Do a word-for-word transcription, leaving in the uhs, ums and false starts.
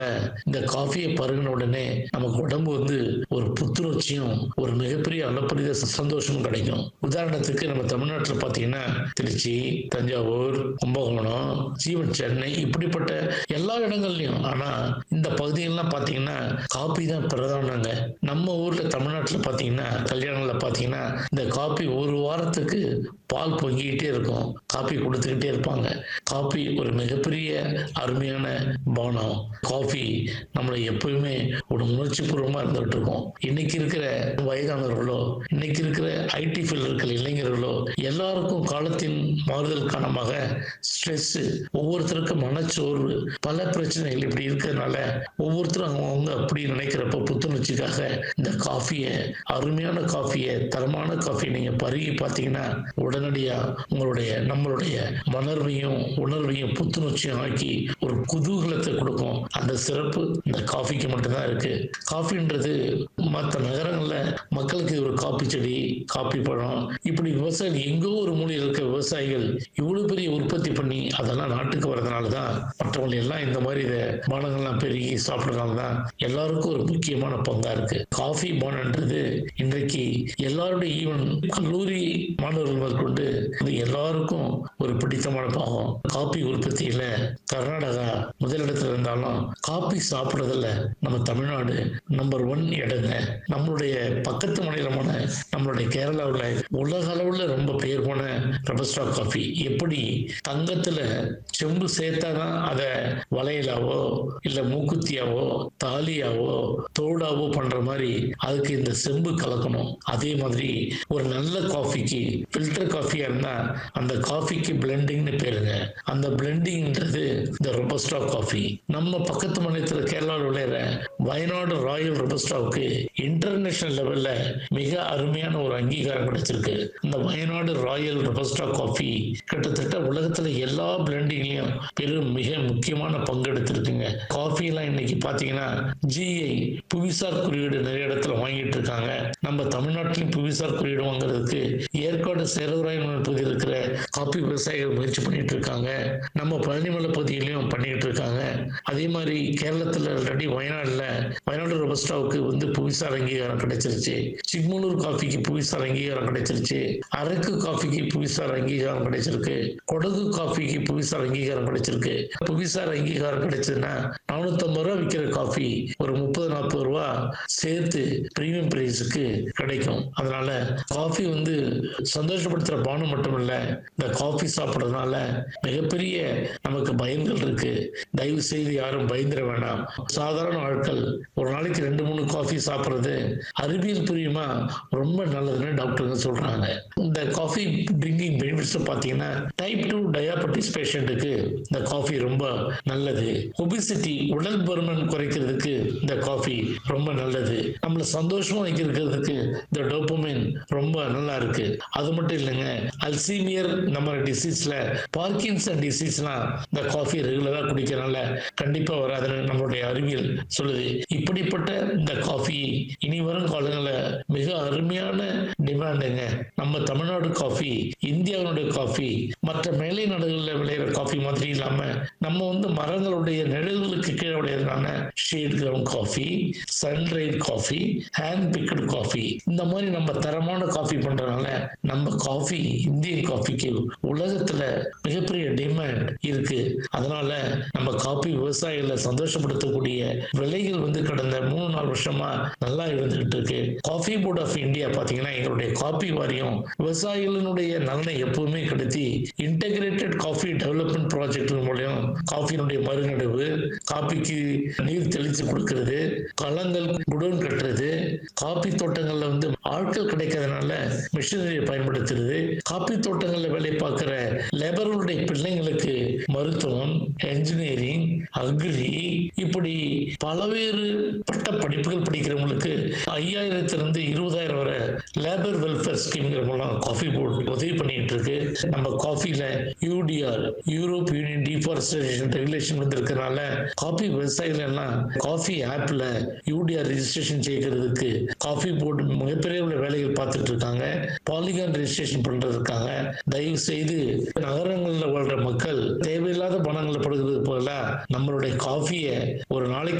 இந்த காஃபியை பருகின உடனே நமக்கு உடம்பு வந்து ஒரு புத்துணர்ச்சியும் ஒரு மிகப்பெரிய அளப்பரிய சந்தோஷமும் கிடைக்கும். உதாரணத்துக்கு நம்ம தமிழ்நாட்டில் பார்த்தீங்கன்னா திருச்சி, தஞ்சாவூர், கும்பகோணம், ஜீவன் சென்னை இப்படிப்பட்ட எல்லா இடங்கள்லையும், ஆனா இந்த பகுதிகள்லாம் பார்த்தீங்கன்னா காபி தான் பிரதானங்க. நம்ம ஊர்ல தமிழ்நாட்டில் பார்த்தீங்கன்னா கல்யாணங்கள்ல பார்த்தீங்கன்னா இந்த காபி ஒரு வாரத்துக்கு பால் பொங்கிக்கிட்டே இருக்கும், காபி கொடுத்துக்கிட்டே இருப்பாங்க. காபி ஒரு மிகப்பெரிய அருமையான பானம். காஃபி நம்மளை எப்பவுமே ஒரு உணர்ச்சி பூர்வமா இருந்துகிட்டு இருக்கோம். இன்னைக்கு இருக்கிற வயதானவர்களோ, இன்னைக்கு இருக்கிற ஐடி ஃபீல்ட் இருக்கிற இளைஞர்களோ எல்லாருக்கும் காலத்தின் மாறுதல் காரணமாக ஸ்ட்ரெஸ், ஒவ்வொருத்தருக்கும் மனச்சோர்வு, பல பிரச்சனைகள் இப்படி இருக்கிறதுனால ஒவ்வொருத்தரும் அவங்க அப்படி நினைக்கிறப்ப புத்துணர்ச்சிக்காக இந்த காஃபியை, அருமையான காஃபியை, தரமான காஃபியை நீங்க பருகி பார்த்தீங்கன்னா உடனடியா உங்களுடைய நம்மளுடைய மணர்வையும் உணர்வையும் புத்துணர்ச்சியும் ஆக்கி ஒரு குதூகலத்தை கொடுக்கும். அந்த சிறப்பு இந்த காஃபிக்கு மட்டும்தான் இருக்கு. காஃபின்றது மற்ற நகரங்கள்ல மக்களுக்கு ஒரு காப்பி செடி, காப்பி பழம், இப்படி விவசாயிகள் எங்கோ ஒரு மூலையில் இருக்க விவசாயிகள் இவ்வளவு பெரிய உற்பத்தி பண்ணி அதெல்லாம் நாட்டுக்கு வர்றதுனாலதான் மற்றவங்க எல்லாம் இந்த மாதிரி இதை பானங்கள்லாம் பெருகி சாப்பிடறதுனால தான் எல்லாருக்கும் ஒரு முக்கியமான பங்கா இருக்கு. காஃபி பானன்றது இன்றைக்கு எல்லாருடைய ஈவன் கல்லூரி மாணவர்கள் முதற்கொண்டு இது எல்லாருக்கும் ஒரு பிடித்தமான பாகம். காபி உற்பத்தியில கர்நாடகா முதலிடத்துல இருந்தாலும் காபி சாப்பிடுறதுல நம்ம தமிழ்நாடு நம்பர் ஒன் இடங்க. நம்மளுடைய பக்கத்து மாநிலமான நம்மளுடைய கேரளாவில் உலக அளவுல ரொம்ப பெயர் போன ரொபஸ்டா காஃபி எப்படி தங்கத்துல செம்பு சேர்த்தாதான் அதை வளையலாவோ இல்ல மூக்குத்தியாவோ தாலியாவோ தோடாவோ பண்ற மாதிரி அதுக்கு இந்த செம்பு கலக்கணும். அதே மாதிரி ஒரு நல்ல காஃபிக்கு ஃபில்டர் காஃபியா இருந்தா அந்த காஃபிக்கு பிளெண்டிங்னு பேருங்க. அந்த பிளெண்டிங்ன்றது இந்த ரொபஸ்டா காஃபி. நம்ம பக்கத்து மாநிலத்தில் கேரளாவில் விளையிற வயநாடு ராயல் ரொபஸ்டாவுக்கு இன்டர்நேஷனல் லெவல்ல மிக அருமையான ஒரு அங்கீகாரம் கிடைச்சிருக்கு. இந்த வயநாடு ராயல் ரொபஸ்டா காஃபி கிட்டத்தட்ட உலகத்துல எல்லா பிளெண்டிங்லயும் பெரும் மிக முக்கியமான பங்கெடுத்திருக்குங்க. காஃபி எல்லாம் இன்னைக்கு பாத்தீங்கன்னா ஜிஐ புவிசார் குறியீடு நிறைய இடத்துல வாங்கிட்டு இருக்காங்க. நம்ம தமிழ்நாட்டிலும் புவிசார் குறியீடு வாங்குறதுக்கு ஏற்காடு சேரதுராயன் பகுதியில் இருக்கிற காபி விவசாயிகள் முயற்சி பண்ணிட்டு இருக்காங்க. நம்ம பழனிமலை பகுதியிலையும் பண்ணிட்டு இருக்காங்க. அதே மாதிரி கேரளத்துல ஆல்ரெடி வயநாடுல வயநாடு ரொபஸ்டாவுக்கு வந்து புவிசார் அங்கீகாரம் கிடைச்சிருச்சு. சிக்மலூர் காஃபிக்கு புவிசார் அங்கீகாரம் கிடைச்சிருச்சு. அரக்கு காஃபிக்கு புவிசார் அங்கீகாரம் கிடைச்சிருக்கு. கொடகு காஃபிக்கு புவிசார் அங்கீகாரம் கிடைச்சிருக்கு. புவிசார் அங்கீகாரம் கிடைச்சதுன்னா நானூத்தி ஐம்பது ரூபா விற்கிற காஃபி ஒரு முப்பது நாற்பது ரூபா சேர்த்து பிரீமியம் பிரைஸுக்கு கிடைக்கும். அதனால காஃபி வந்து சந்தோஷப்படுத்துற பானம் மட்டும் இல்ல, இந்த காஃபி சாப்பிடுறதுனால மிகப்பெரிய நமக்கு பயன்கள் இருக்கு. தயவு செய்து யாரும் பயந்துட வேண்டாம். சாதாரண ஆட்கள் ஒரு நாளைக்கு ரெண்டு மூணு காஃபி சாப்பிடுறது அறிவியல் புரியுமா ரொம்ப நல்லதுன்னு டாக்டருங்க சொல்றாங்க. இந்த காஃபி ட்ரிங்கிங் பெனிஃபிட்ஸ் பாத்தீங்கன்னா டைப் டூ டயாபெட்டிஸ் பேஷண்ட்டுக்கு இந்த காஃபி ரொம்ப நல்லது. ஒபிசிட்டி உடல் பருமன் குறைக்கிறதுக்கு இந்த காஃபி ரொம்ப நல்லது. நம்மள சந்தோஷமா வைக்கிறதுக்கு இந்த டோபமைன் ரொம்ப நல்லா இருக்கு. அது மட்டும் இல்லைங்க, அல்சீமியர் நம்ம டிசீஸ்ல பார்க்கின்சன் டிசீஸ்லாம் இந்த காஃபி ரெகுலரா குடிக்கிறனால கண்டிப்பா வராதுன்னு நம்மளுடைய அறிவியல் சொல்லுது. இப்படிப்பட்ட இந்த காஃபி இனி வரும் காலங்களில் மிக அருமையான டிமாண்டுங்க. நம்ம தமிழ்நாடு காஃபி, இந்தியாவுடைய காஃபி மற்ற மேலை நாடுகளில் விளையிற காஃபி மாதிரி இல்லாம நம்ம வந்து மரங்களுடைய நிழல்களுக்கு கீழே விளையிறதுனால shade ground coffee, சன்ரைட் coffee, hand picked coffee, இந்த மாதிரி நம்ம தரமான காஃபி பண்றதுனால நம்ம காஃபி இந்தியன் காஃபிக்கு உலகத்துல மிகப்பெரிய டிமாண்ட் இருக்கு. அதனால நம்ம காஃபி விவசாயிகளை சந்தோஷப்படுத்தக்கூடிய விலைகள் வந்து கடந்த மூணு நாலு வருஷமா நல்லா இருந்துகிட்டு இருக்கு. காஃபி போர்ட் ஆஃப் இந்தியா பாத்தீங்கன்னா எங்களுடைய காஃபி வாரியம் விவசாயிகளுடைய நலனை எப்பவுமே கருதி இன்டகிரேட்டட் காஃபி டெவலப்மெண்ட் ப்ராஜெக்ட் மூலம் காஃபியினுடைய மறுநடுவு, காபிக்கு நீர் தெளித்து கொடுக்கிறது, களங்கள் குடோன் கட்டுறது, காபி தோட்டங்கள்ல வந்து ஆட்கள் கிடைக்கிறதுனால மிஷினரியை பயன்படுத்துறது, காபி தோட்டங்கள்ல வேலை பார்க்கிற லேபர்களுடைய பிள்ளைங்களுக்கு மருத்துவம், என்ஜினியரிங், அக்ரி, இப்படி பல்வேறு பட்ட படிப்புகள் படிக்கிறவங்களுக்கு ஐயாயிரத்திலிருந்து இருபதாயிரம் வரை லேபர் வெல்ஃபேர் ஸ்கீம்ங்கிற மூலம் காஃபி போர்டு உதவி பண்ணிட்டு இருக்கு. நம்ம காஃபில UTR Europe union deforestation regulation வந்திருக்கிறதுனால coffee விவசாயிகள் எல்லாம் காஃபி ஆப்ல நகரங்கள்ல யூடிஆர் ரெஜிஸ்ட்ரேஷன் செய்கிறதுக்கு காஃபி போர்டு மிகப்பெரிய உள்ள வேலைகள் பார்த்துட்டு இருக்காங்க. பாலிகான் ரெஜிஸ்ட்ரேஷன் பண்றதுக்காக தயவு செய்து நகரங்கள்ல வாழ்ற மக்கள் தேவையில்லாத பணங்களை படுகிறது போல நம்மளுடைய காஃபியை ஒரு நாளைக்கு